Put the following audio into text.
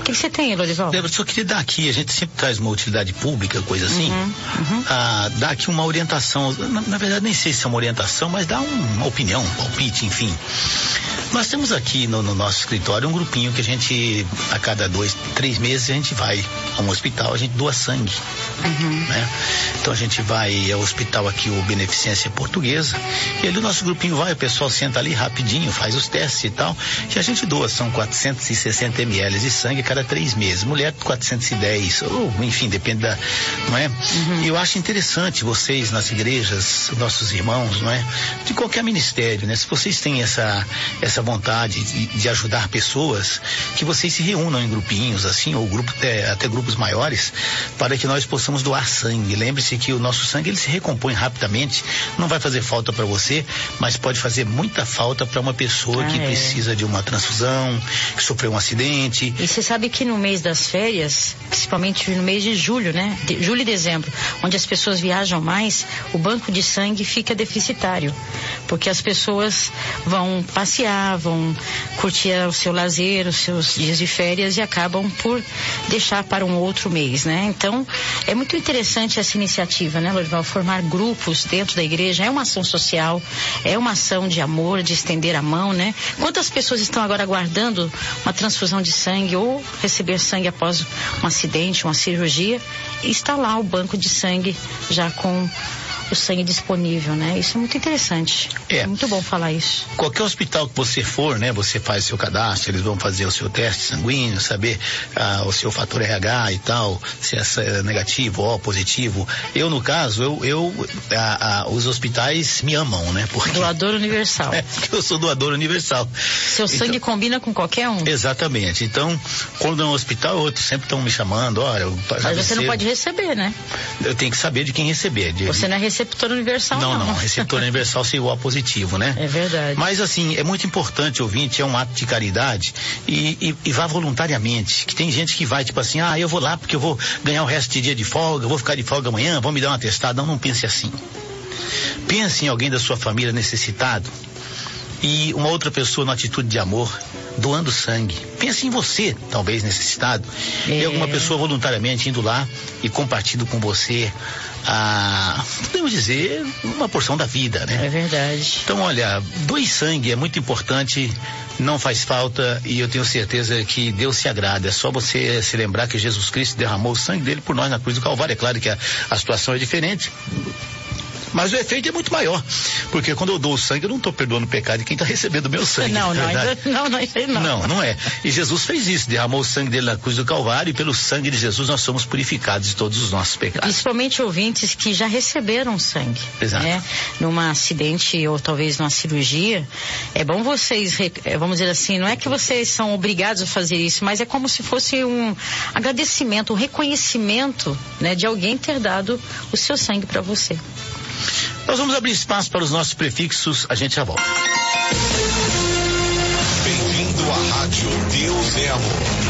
que você tem, Lorival? Eu só queria dar aqui, a gente sempre traz uma utilidade pública, coisa assim, dar aqui uma orientação, na verdade nem sei se é uma orientação, mas dá uma opinião, um palpite, enfim. Nós temos aqui no nosso escritório um grupinho que a gente, a cada 2-3 meses, a gente vai a um hospital, a gente doa sangue, né? Então a gente vai ao hospital aqui, o Beneficência Portuguesa, e ali o nosso grupinho vai, o pessoal senta ali rapidinho, faz os testes e tal, e a gente doa, são 460 ml de sangue a cada 3 meses, mulher 410, ou enfim, depende da, não é? E eu acho interessante vocês nas igrejas, nossos irmãos, não é? De qualquer ministério, né? Se vocês têm essa vontade de ajudar pessoas, que vocês se reúnam em grupinhos, assim, ou até grupos maiores, para que nós possamos doar sangue. Lembre-se que o nosso sangue, ele se recompõe rapidamente, não vai fazer falta para você, mas pode fazer muita falta para uma pessoa que precisa de uma transfusão, que sofreu um acidente. E você sabe que no mês das férias, principalmente no mês de julho, né? Julho e dezembro, onde as pessoas viajam mais, o banco de sangue fica deficitário, porque as pessoas vão passear, vão curtir o seu lazer, os seus dias de férias e acabam por deixar para um outro mês, né? Então, é muito interessante essa iniciativa, né, Lorival? Formar grupos dentro da igreja é uma ação social, é uma ação de amor, de estender a mão, né? Quantas pessoas estão agora aguardando uma transfusão de sangue ou receber sangue após um acidente, uma cirurgia, e está lá o banco de sangue já com o sangue disponível, né? Isso é muito interessante. É muito bom falar isso. Qualquer hospital que você for, né? Você faz seu cadastro, eles vão fazer o seu teste sanguíneo, saber o seu fator RH e tal, se é negativo ou positivo. Eu, no caso, os hospitais me amam, né? Porque doador universal. Porque eu sou doador universal. Seu sangue combina com qualquer um. Exatamente. Então, quando é um hospital, outros sempre estão me chamando, olha... Mas você não pode receber, né? Eu tenho que saber de quem receber. Você não é receptor universal, não. Receptor universal se igual positivo, né? É verdade. Mas assim, é muito importante, ouvinte, é um ato de caridade e vá voluntariamente, que tem gente que vai tipo assim, eu vou lá porque eu vou ganhar o resto de dia de folga, eu vou ficar de folga amanhã, vão me dar uma testada. Não pense assim. Pense em alguém da sua família necessitado e uma outra pessoa na atitude de amor, doando sangue. Pense em você, talvez necessitado, e alguma pessoa voluntariamente indo lá e compartilhando com você podemos dizer, uma porção da vida, né? É verdade. Então, olha, doe sangue, é muito importante, não faz falta e eu tenho certeza que Deus se agrada. É só você se lembrar que Jesus Cristo derramou o sangue dele por nós na cruz do Calvário. É claro que a situação é diferente, mas o efeito é muito maior, porque quando eu dou o sangue eu não estou perdoando o pecado de quem está recebendo o meu sangue. Não é. E Jesus fez isso, derramou o sangue dele na cruz do Calvário e pelo sangue de Jesus nós somos purificados de todos os nossos pecados. Principalmente ouvintes que já receberam sangue. Exato. Né? Num acidente ou talvez numa cirurgia, é bom vocês, vamos dizer assim, não é que vocês são obrigados a fazer isso, mas é como se fosse um agradecimento, um reconhecimento, né, de alguém ter dado o seu sangue para você. Nós vamos abrir espaço para os nossos prefixos, a gente já volta. Bem-vindo à Rádio Deus é Amor.